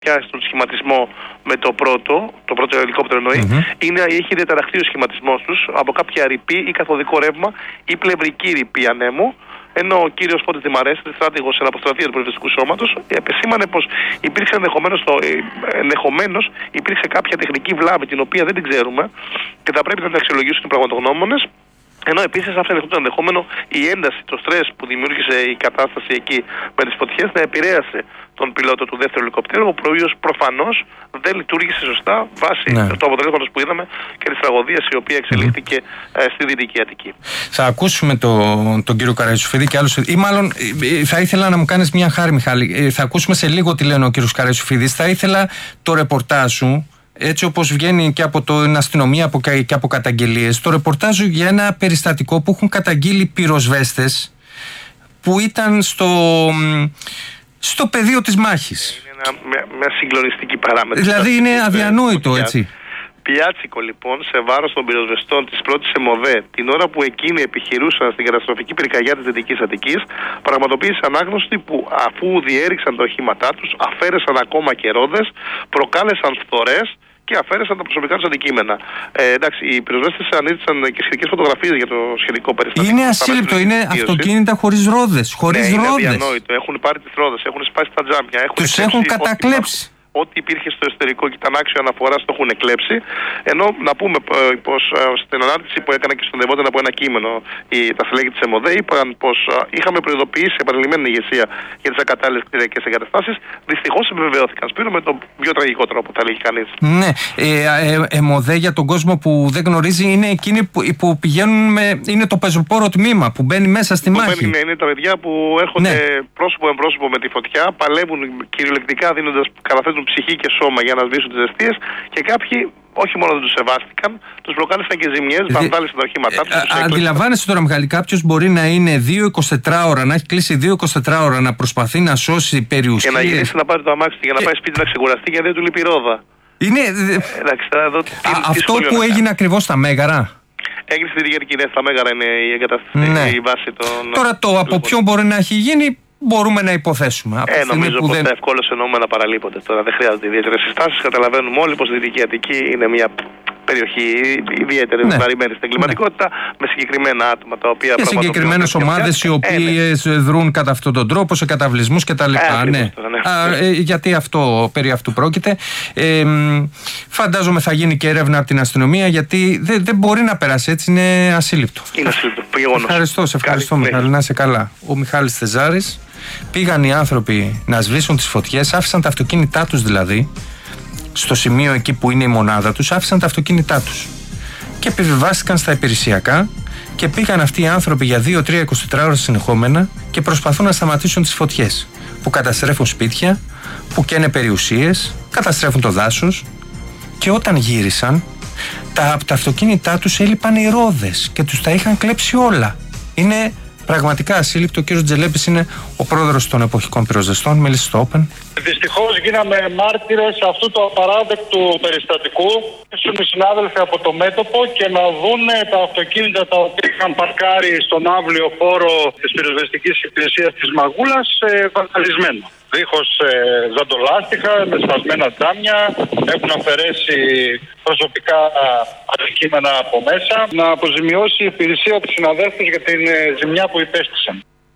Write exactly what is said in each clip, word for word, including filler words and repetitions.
στον σχηματισμό με το πρώτο, το πρώτο ελικόπτερο εννοεί, mm-hmm. είναι, έχει διαταραχθεί ο σχηματισμός τους από κάποια ρηπή ή καθοδικό ρεύμα ή πλευρική ρηπή ανέμου. Ενώ ο κύριος Φώτης Δημαρέσης, στράτηγος σε αποστρατεία του πυροσβεστικού σώματος, επεσήμανε πως υπήρξε ενδεχομένως, το, ενδεχομένως υπήρξε κάποια τεχνική βλάβη την οποία δεν την ξέρουμε και θα πρέπει να την αξιολογήσουν οι πραγματογνώμονες. Ενώ επίσης αυτό το ενδεχόμενο η ένταση, το στρες που δημιούργησε η κατάσταση εκεί με τις φωτιές να επηρέασε τον πιλότο του δεύτερου ελικόπτερου, ο οποίος προφανώς δεν λειτουργήσε σωστά βάσει ναι. του αποτελέσματος που είδαμε και της τραγωδίας η οποία εξελίχθηκε mm. ε, στη Δυτική Αττική. Θα ακούσουμε το, τον κύριο Καραϊσουφίδη και άλλους, ή μάλλον θα ήθελα να μου κάνεις μια χάρη, Μιχάλη. Θα ακούσουμε σε λίγο τι λένε ο κύριος Καραϊσουφίδης. Θα ήθελα το ρεπορτάζ σου, έτσι όπως βγαίνει και από την αστυνομία και από καταγγελίες, το ρεπορτάζ για ένα περιστατικό που έχουν καταγγείλει πυροσβέστες που ήταν στο, στο πεδίο της μάχης. Είναι ένα, μια, μια συγκλονιστική παράμετρο. Δηλαδή είναι αδιανόητο, έτσι. Πιάτσικο λοιπόν σε βάρος των πυροσβεστών της πρώτης ΕΜΟΔΕ την ώρα που εκείνοι επιχειρούσαν στην καταστροφική πυρκαγιά της Δυτικής Αττικής, πραγματοποίησε ανάγνωστη που αφού διέριξαν τα οχήματά τους, αφαίρεσαν ακόμα και ρόδες, προκάλεσαν φθορές και αφαίρεσαν τα προσωπικά τους αντικείμενα. Ε, εντάξει, οι πυροσβέστες ανήρτησαν και σχετικές φωτογραφίες για το σχετικό περιστατικό. Είναι ασύλληπτο, είναι αυτοκίνητα χωρίς ρόδες. Χωρίς ναι, ρόδες. Είναι αδιανόητο. Έχουν πάρει τις ρόδες, έχουν σπάσει τα τζάμια. Έχουν τους έχουν κατακλέψει. Ό,τι υπήρχε στο εσωτερικό και ήταν άξιο αναφορά το έχουν εκλέψει. Ενώ να πούμε ε, πως ε, στην ανάρτηση που έκανε και συνοδευόταν από ένα κείμενο η, τα στελέχη της ΕΜΟΔΕ είπαν πως ε, είχαμε προειδοποιήσει επανειλημμένη ηγεσία για τις ακατάλληλες κτηριακές εγκαταστάσεις. Δυστυχώς επιβεβαιώθηκαν. Σπύρο με τον πιο τραγικό τρόπο, θα λέγει κανείς. Ναι. Ε, ε, ΕΜΟΔΕ για τον κόσμο που δεν γνωρίζει είναι εκείνοι που, που πηγαίνουν με. Είναι το πεζοπόρο τμήμα που μπαίνει μέσα στη μάχη. Είναι, είναι τα παιδιά που έρχονται ναι. πρόσωπο εμπρόσωπο με τη φωτιά, παλεύουν κυριολεκτικά δίνοντας, καταθέτουν ψυχή και σώμα για να σβήσουν τις αιστείες και κάποιοι όχι μόνο δεν τους σεβάστηκαν, τους προκάλεσαν και ζημιές, βανδάλισαν τα οχήματά τους. Ε, αντιλαμβάνεσαι τώρα, Μιχάλη, κάποιος μπορεί να είναι δύο εικοσιτετράωρα, να έχει κλείσει δύο εικοσιτετράωρα, να προσπαθεί να σώσει περιουσίες. Και να γυρίσει να πάρει το αμάξι για να και... πάει σπίτι να ξεκουραστεί γιατί δεν του λείπει η ρόδα. Είναι... Ε, εντάξει, εδώ, τι, Α, τι αυτό που έγινε ακριβώς στα Μέγαρα. Έγινε στη Δυτική Αττική, στα Μέγαρα είναι η εγκατάσταση, ναι. η βάση των. Τώρα το από ποιον μπορεί να έχει γίνει. Μπορούμε να υποθέσουμε. Ε, νομίζω πως δεν... τα ευκόλως εννοούμενα παραλείπονται. Τώρα δεν χρειάζονται ιδιαίτερες συστάσεις. Καταλαβαίνουμε όλοι πως η Δυτική Αττική είναι μια περιοχή ιδιαίτερη ναι. βαρημένη στην εγκληματικότητα, ναι. με συγκεκριμένα άτομα τα οποία. Και συγκεκριμένες ομάδες οι οποίες ε, ναι. δρούν κατά αυτόν τον τρόπο σε καταβλισμούς κτλ. Ε, ναι. Τώρα, ναι. Α, ε, γιατί αυτό, περί αυτού πρόκειται. Ε, φαντάζομαι θα γίνει και έρευνα από την αστυνομία γιατί δεν, δεν μπορεί να περάσει έτσι. Είναι ασύλληπτο. Είναι ασύλληπτο. Ευχαριστώ, σε ευχαριστώ Μιχάλη. Να είσαι καλά. Ο Μιχάλης Θεζάρης. Πήγαν οι άνθρωποι να σβήσουν τις φωτιές, άφησαν τα αυτοκίνητά τους δηλαδή, στο σημείο εκεί που είναι η μονάδα τους, άφησαν τα αυτοκίνητά τους και επιβιβάστηκαν στα υπηρεσιακά και πήγαν αυτοί οι άνθρωποι για δύο τρία εικοσιτετράωρα ώρες συνεχόμενα και προσπαθούν να σταματήσουν τις φωτιές που καταστρέφουν σπίτια, που καίνε περιουσίες, καταστρέφουν το δάσος και όταν γύρισαν, τα, από τα αυτοκίνητά τους έλειπαν οι ρόδες και τους τα είχαν κλέψει όλα. Είναι πραγματικά ασύλληπτο. Ο κύριος Τζελέπης είναι ο πρόεδρος των εποχικών πυροσβεστών. Μίλησε στο Open. Δυστυχώς γίναμε μάρτυρες αυτού του απαράδεκτου περιστατικού. Ήσουν οι συνάδελφοι από το μέτωπο και να δουν τα αυτοκίνητα τα οποία είχαν παρκάρει στον αύλιο χώρο της πυροσβεστικής υπηρεσίας της Μαγούλας ε, βανδαλισμένο. Δίχως ε, ζαντολάστιχα, με σπασμένα τζάμια, έχουν αφαιρέσει προσωπικά αντικείμενα από μέσα, να αποζημιώσει η υπηρεσία του συναδέλφους για την ε, ζημιά που υπέστησαν.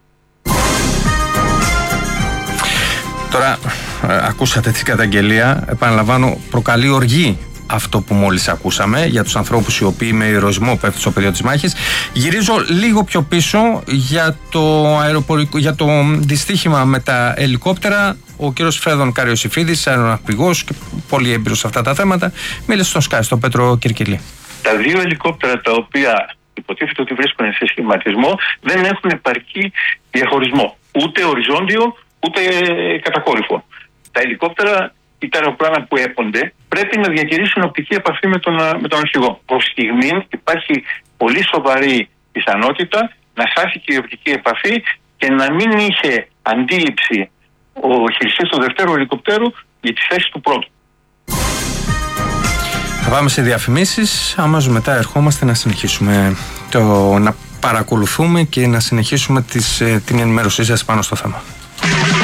Τώρα, ε, ακούσατε την καταγγελία, επαναλαμβάνω, προκαλεί οργή αυτό που μόλις ακούσαμε για τους ανθρώπους οι οποίοι με ηρωισμό πέφτουν στο πεδίο της μάχης. Γυρίζω λίγο πιο πίσω για το, αεροπορικό, για το δυστύχημα με τα ελικόπτερα. Ο κύριος Φέδων Καραϊσουφίδης, αεροναυπηγός και πολύ έμπειρος σε αυτά τα θέματα, μίλησε στον Σκάι, στον Πέτρο Κυρκυλή. Τα δύο ελικόπτερα τα οποία υποτίθεται ότι βρίσκονται σε σχηματισμό δεν έχουν επαρκή διαχωρισμό. Ούτε οριζόντιο, ούτε κατακόρυφο. Τα ελικόπτερα, τα αεροπλάνα που έπονται, πρέπει να διατηρήσουν οπτική επαφή με τον, με τον αρχηγό. Προς στιγμή υπάρχει πολύ σοβαρή πιθανότητα να χάθηκε η οπτική επαφή και να μην είχε αντίληψη ο χειριστής του δευτέρου ελικοπτέρου για τη θέση του πρώτου. Θα πάμε σε διαφημίσεις, αμέσως μετά ερχόμαστε να συνεχίσουμε το, να παρακολουθούμε και να συνεχίσουμε τις, την ενημέρωσή σας πάνω στο θέμα.